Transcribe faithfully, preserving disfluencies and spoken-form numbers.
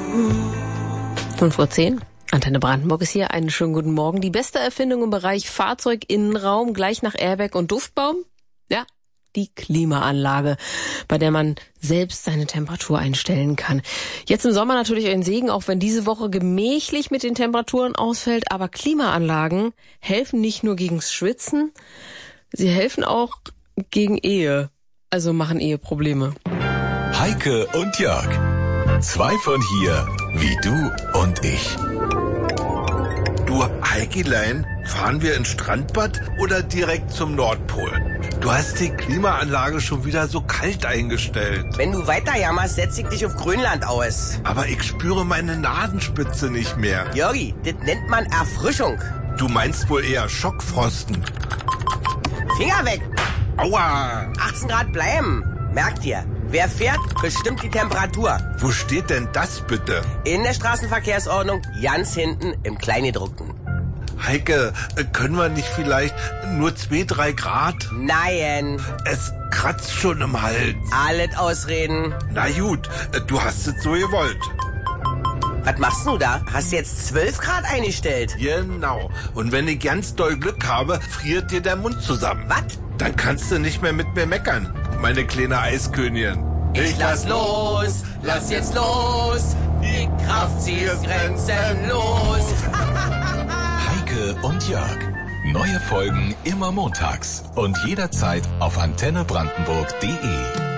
fünf Uhr zehn. Antenne Brandenburg ist hier. Einen schönen guten Morgen. Die beste Erfindung im Bereich Fahrzeuginnenraum, gleich nach Airbag und Duftbaum? Ja, die Klimaanlage, bei der man selbst seine Temperatur einstellen kann. Jetzt im Sommer natürlich ein Segen, auch wenn diese Woche gemächlich mit den Temperaturen ausfällt. Aber Klimaanlagen helfen nicht nur gegens Schwitzen, sie helfen auch gegen Ehe. Also machen Eheprobleme. Heike und Jörg. Zwei von hier, wie du und ich. Du, Heikilein, fahren wir ins Strandbad oder direkt zum Nordpol? Du hast die Klimaanlage schon wieder so kalt eingestellt. Wenn du weiter jammerst, setz ich dich auf Grönland aus. Aber ich spüre meine Nasenspitze nicht mehr. Jörgi, das nennt man Erfrischung. Du meinst wohl eher Schockfrosten. Finger weg! Aua! achtzehn Grad bleiben. Merkt ihr, wer fährt, bestimmt die Temperatur. Wo steht denn das bitte? In der Straßenverkehrsordnung, ganz hinten im Kleingedruckten. Heike, können wir nicht vielleicht nur zwei, drei Grad? Nein. Es kratzt schon im Hals. Alles ausreden. Na gut, du hast es so gewollt. Was machst du da? Hast du jetzt zwölf Grad eingestellt? Genau. Und wenn ich ganz doll Glück habe, friert dir der Mund zusammen. Was? Dann kannst du nicht mehr mit mir meckern, meine kleine Eiskönigin. Ich lass los, lass jetzt los. Die Kraft, sie ist grenzenlos. Heike und Jörg. Neue Folgen immer montags und jederzeit auf antenne brandenburg punkt de.